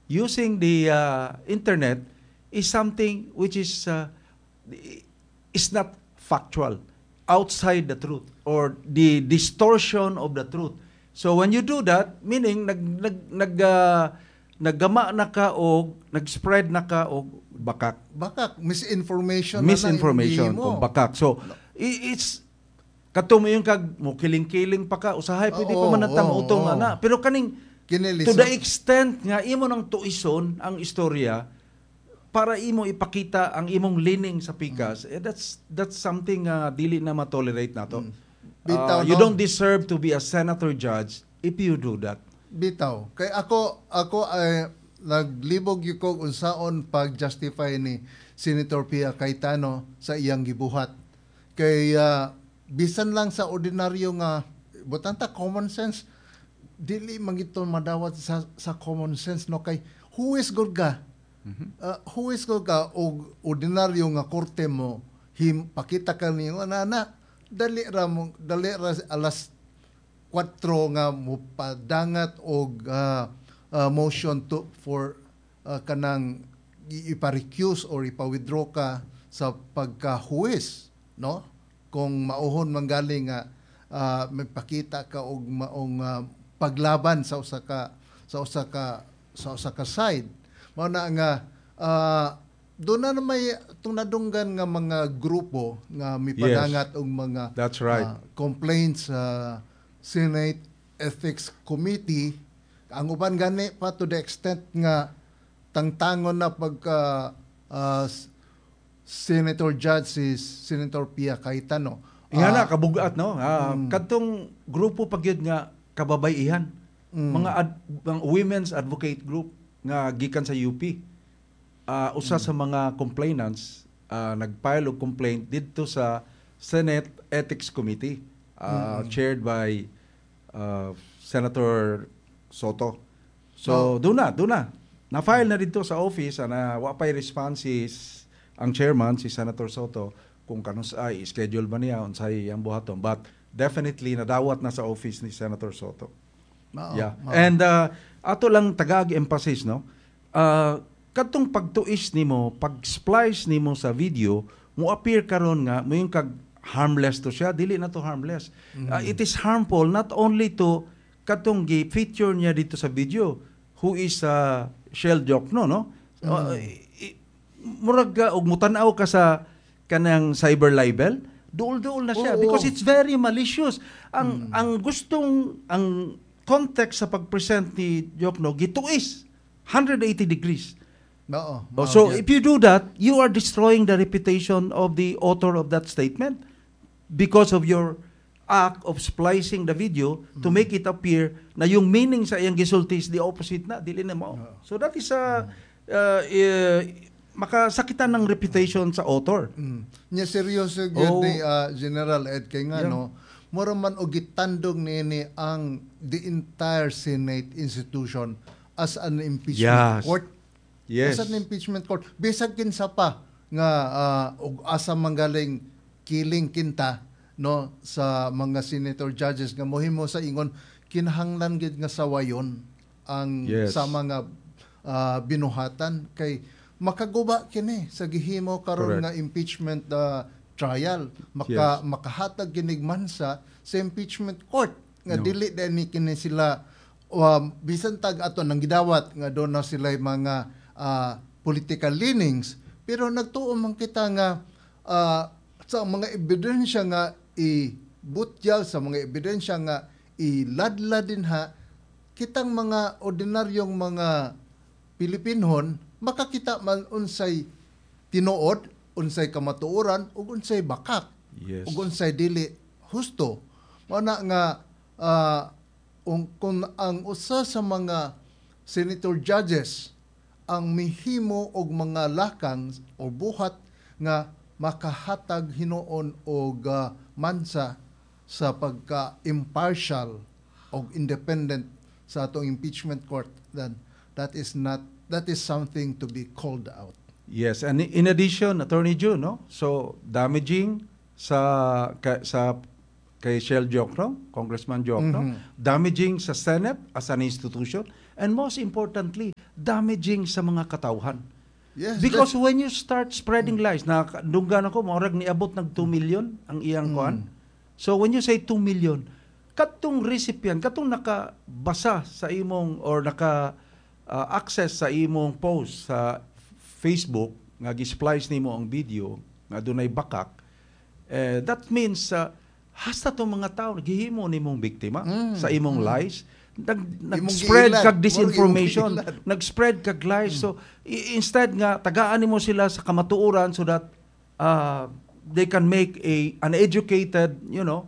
using the internet is something which is not factual, outside the truth, or the distortion of the truth. So when you do that, meaning naggama na ka o nag-spread na ka o bakak. Bakak, misinformation Misinformation na kung bakak. So it's kato mo yung kag mo kiling-kiling pa ka usahay pwede pa man utong ana. Pero kaning to the extent nga imo nang tuison ang istorya para imo ipakita ang imong leaning sa pikas, that's something dili na ma-tolerate nato. You don't deserve to be a senator judge if you do that. Bitaw. Kay ako ay naglibog yung kong unsaon pag-justify ni Senator Pia Cayetano sa iyang gibuhat. Kay bisan lang sa ordinaryo nga butanta common sense, dili mangito madawat sa common sense no kay who is good ka? Who is good ka og ordinaryo nga korte mo pakita ka niyo ana dali ra alas 4 nga mupadangat og motion for kanang ipa-recuse or ipa-withdraw ka sa pagka-huwis, no? Kung mauhon manggaling nga magpakita ka og maong paglaban sa usa ka side. Mao na nga doon na may itong nadunggan nga mga grupo nga mipadangat og mga that's right. Complaints sa Senate Ethics Committee. Ang uban gani pa to the extent nga tangtangon na pagka Senator Judge si Senator Pia Cayetano. Nga na kabugat no. Kadtong grupo pagyud nga kababay-ihan. Mga women's advocate group nga gikan sa UP. Usa sa mga complainants nag-file og complaint didto sa Senate Ethics Committee chaired by Senator Soto. So doon na. Na-file na dito sa office na wa pay responses ang chairman si Senator Soto kung kanusay schedule ba niya unsay ang buhaton, but definitely nadawat na sa office ni Senator Soto. And ato lang tagag emphasis no. Kadtong pagtuis nimo, pag-splice nimo sa video, mo appear karon nga mo yung kag harmless to siya, dili na to harmless. It is harmful not only to kadtong gi-feature niya dito sa video who is Shell Jokno no. Murag og mutan-aw ka sa kanang cyber libel, duol na siya because it's very malicious. Ang context sa pag-present ni Jokno gituis 180 degrees. So if you do that, you are destroying the reputation of the author of that statement because of your act of splicing the video to make it appear na yung meaning sa iyang gisulti is the opposite na, dili na mo. So that is makasakitan ng reputation sa author. Nya seryoso gyud ni General Ed kay nga no, mura man og gitandog niini ang the entire Senate institution as an impeachment court. Yes. As an impeachment court. Bisag kinsa pa nga og asa manggaling kiling kinta no sa mga senator judges nga mohimo sa ingon kinahanglan gid nga sawayon ang sa mga binuhatan kay makaguba kini sa gihimo karon nga impeachment trial makahatag kinig mansa sa impeachment court nga dili ni kini sila bisan tag ato nang gidawat nga doon na sila mga political leanings pero nagtuo man kita nga sa mga ebidensya nga ibutyal sa mga ebidensya nga iladlad din kitang mga ordinaryong mga Pilipinhon makakita man unsay tinuod, unsay kamatuoran ug unsay bakak. Ug unsay dili husto. Mao na nga kung ang usa sa mga senator judges ang mihimo og mga lakang o buhat nga makahatag hinuon og mansa sa pagka-impartial o independent sa atong impeachment court, then that is something to be called out. Yes, and in addition, Attorney June, no? So damaging kay Shell Jokno, Congressman Jokno, damaging sa Senate as an institution, and most importantly, damaging sa mga katawhan. Yes, Because when you start spreading lies, dunggan ako, maurag niabot ng 2 million ang iyang kuan. So when you say 2 million, katong recipient, katong nakabasa sa imong or access sa imong post sa Facebook, nga gisplice nimo ang video, nga dunay bakak, that means hasta tong mga tao, gihimo nimong biktima sa imong lies, nag-spread kag disinformation, nag-spread kag lies. So instead nga tagaan nimo sila sa kamatuoran so that they can make an educated,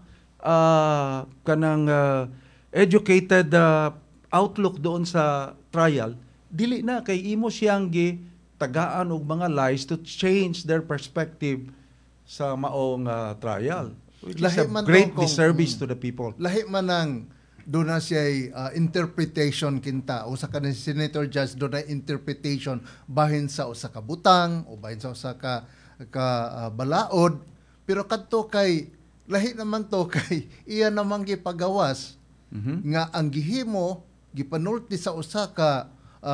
kanang educated outlook doon sa trial, dili na kay imo siyang tagaan og mga lies to change their perspective sa maong trial, which is a great disservice to the people. Lahi man ang doon na siya interpretation kinta o sa kanang senator judge doon na interpretation bahin sa usa ka butang o bahin sa usa ka balaod, pero kadto kay lahi naman to kay iya namang gipagawas nga ang gihimo gipanulti sa usa ka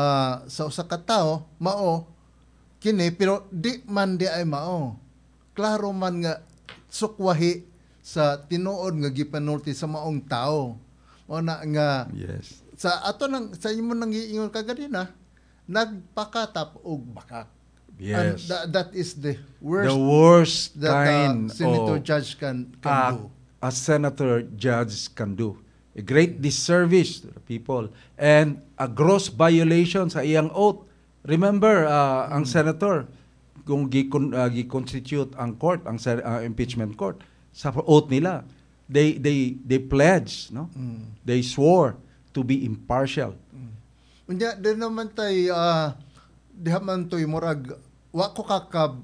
tao mao kini, pero di ay mao. Klaro man nga sukwahi sa tinuod nga gipanulti sa maong tao. O na nga yes. sa imo nang giingon kaganina, nagpakatap og bakak. Yes. And that is the worst that kind senator of judge can do. A senator judge can do. A great disservice to the people and a gross violation sa iyang oath. Remember, ang senator, kung gi-constitute ang court, ang impeachment court, sa oath nila, they pledge, no? They swore to be impartial. Unya din naman tay diha man toy murag wa ko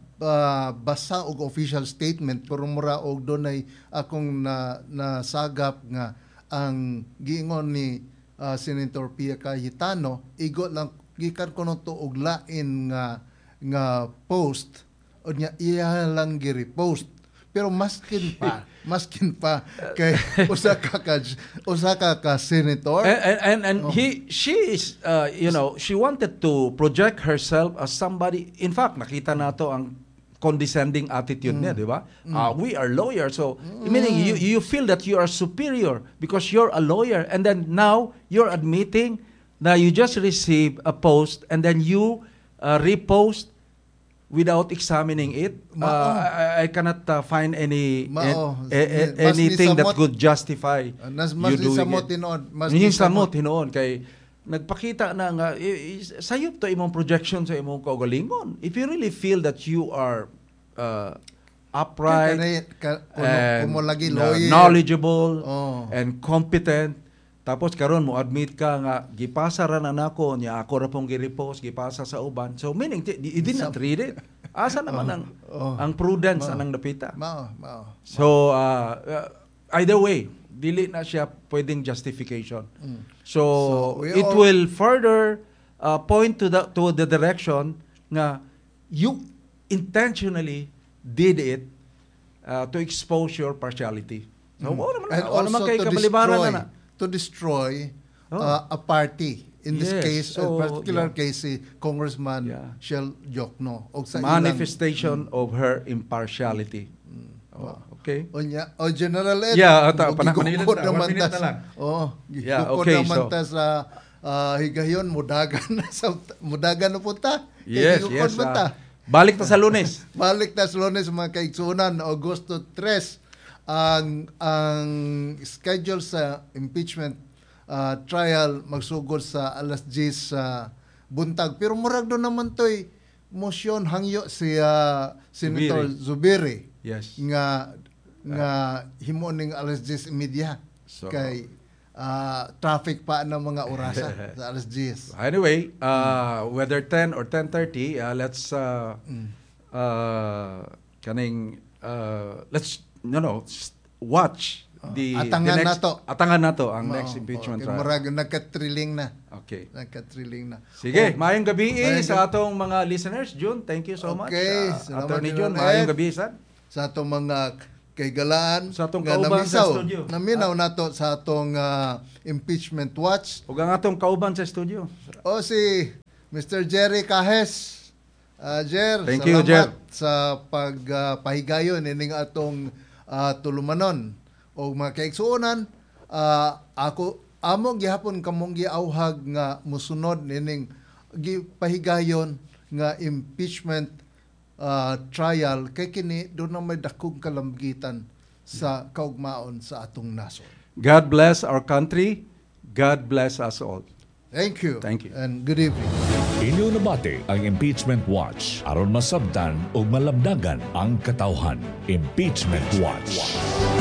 basa og official statement, pero mura og dunay akong nasagap nga ang giingon ni Senator Pia Cayetano igo lang gikan kuno to og lain nga post o nya iya lang gi-repost, pero maskin pa kay usa ka senator and she is she wanted to project herself as somebody. In fact, nakita nato ang condescending attitude niya, di ba? We are lawyers, so meaning you feel that you are superior because you're a lawyer, and then now you're admitting na you just received a post and then you repost without examining it. I cannot find anything that could justify you doing it. Samot hinoon kay nagpakita na nga sayop to imong projection sa imong kaugalingon. If you really feel that you are upright and knowledgeable and competent, tapos karon mo admit ka nga gipasa ra na nako nya ako ra pong gi-repost, gipasa sa uban. So meaning you did not read it. Asa naman ang prudence anang napita. So either way, dili na siya pwedeng justification. So it will further point to the direction nga you intentionally did it to expose your partiality. So and also to destroy a party. In this case, particular case, si Congressman Shell Jokno. Manifestation of her impartiality. Okay. O General Ed. Gikukod naman ta sa higayon, mudagan na punta. Yes. Balik na sa Lunes. Balik na sa Lunes, mga kaigsunan, Agosto 3. Ang schedule sa impeachment trial magsugod sa alas 10 sa buntag, pero murag doon naman to'y motion hangyo si Senator Zubiri. Yes. nga himo ning alas 10:30 kay traffic pa ng mga orasa sa alas 10. Anyway, whether 10 or 10:30, let's watch atangan nato ang next impeachment trial. Murag nagka-thrilling na. Okay. Nagka-thrilling na. Sige, maayong gabi sa atong mga listeners. June, thank you so much. Okay. Attorney June, maayong gabi sa atong mga kaigalaan sa atong kauban sa studio. Naminaw nato sa atong impeachment watch. Ug ang atong kauban sa studio. O si Mr. Jerry Cajes. Jer, Thank you, salamat Jer. sa pagpahigayon ining atong tulumanon. O mga kaigsuonan, ako amo gihapon kamong giauhag nga musunod nining gipahigayon nga impeachment trial kay kini doon na may dakong kalamgitan sa kaugmaon sa atong nasod. God bless our country. God bless us all. Thank you. Thank you. And good evening. Inyo nabati ang Impeachment Watch aron masabtan o malabdagan ang katawhan. Impeachment Watch.